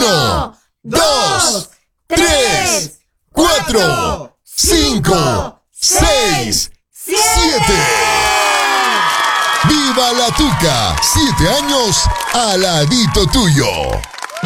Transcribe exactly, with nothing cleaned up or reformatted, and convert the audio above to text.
Uno, dos, tres, cuatro, cinco, seis, siete. ¡Viva la Tuca! Siete años al ladito tuyo.